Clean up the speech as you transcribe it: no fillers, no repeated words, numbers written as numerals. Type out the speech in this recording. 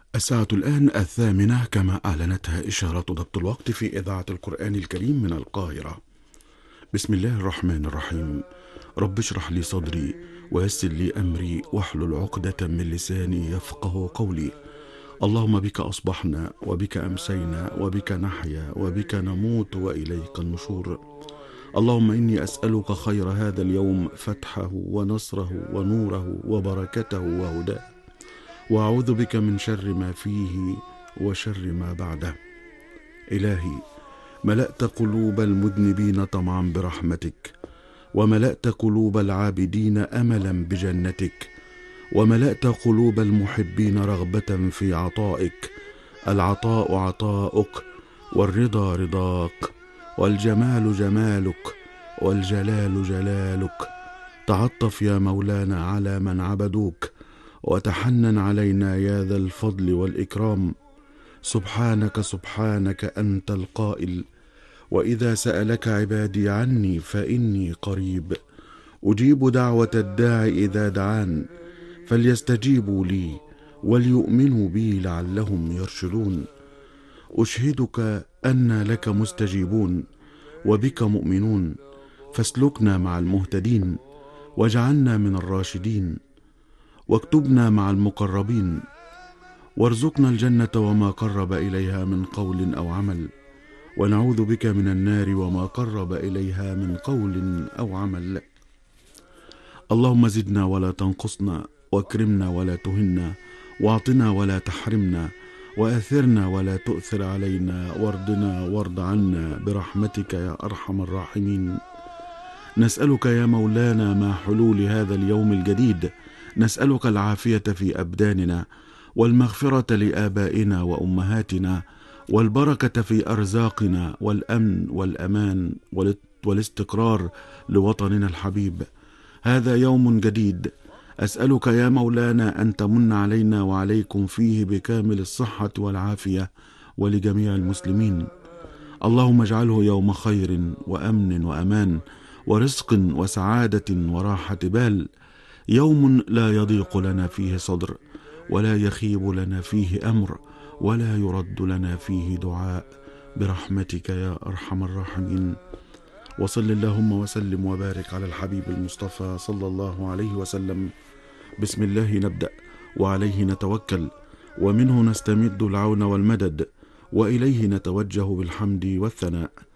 الساعة الآن 8:00 كما أعلنتها إشارة ضبط الوقت في إذاعة القرآن الكريم من القاهرة. بسم الله الرحمن الرحيم. رب اشرح لي صدري ويسر لي أمري واحلل عقدة من لساني يفقه قولي. اللهم بك أصبحنا وبك أمسينا وبك نحيا وبك نموت وإليك النشور. اللهم إني أسألك خير هذا اليوم، فتحه ونصره ونوره وبركته وهداه، وأعوذ بك من شر ما فيه وشر ما بعده. إلهي، ملأت قلوب المذنبين طمعا برحمتك، وملأت قلوب العابدين أملا بجنتك، وملأت قلوب المحبين رغبة في عطائك. العطاء عطاؤك، والرضا رضاك، والجمال جمالك، والجلال جلالك. تعطف يا مولانا على من عبدوك، وتحنن علينا يا ذا الفضل والإكرام. سبحانك سبحانك أنت القائل: وإذا سألك عبادي عني فإني قريب، أجيب دعوة الداع إذا دعان، فليستجيبوا لي وليؤمنوا بي لعلهم يرشدون. أشهدك أن لك مستجيبون وبك مؤمنون، فاسلكنا مع المهتدين، واجعلنا من الراشدين، واكتبنا مع المقربين، وارزقنا الجنة وما قرب إليها من قول أو عمل، ونعوذ بك من النار وما قرب إليها من قول أو عمل. اللهم زدنا ولا تنقصنا، واكرمنا ولا تهنا، واعطنا ولا تحرمنا، وآثرنا ولا تؤثر علينا، وارضنا وارض عنا برحمتك يا أرحم الراحمين. نسألك يا مولانا مع حلول هذا اليوم الجديد، نسألك العافية في أبداننا، والمغفرة لآبائنا وأمهاتنا، والبركة في أرزاقنا، والأمن والأمان والاستقرار لوطننا الحبيب. هذا يوم جديد، أسألك يا مولانا أن تمن علينا وعليكم فيه بكامل الصحة والعافية، ولجميع المسلمين. اللهم اجعله يوم خير وأمن وأمان ورزق وسعادة وراحة بال، يوم لا يضيق لنا فيه صدر، ولا يخيب لنا فيه أمر، ولا يرد لنا فيه دعاء، برحمتك يا أرحم الراحمين. وصل اللهم وسلم وبارك على الحبيب المصطفى صلى الله عليه وسلم. بسم الله نبدأ، وعليه نتوكل، ومنه نستمد العون والمدد، وإليه نتوجه بالحمد والثناء.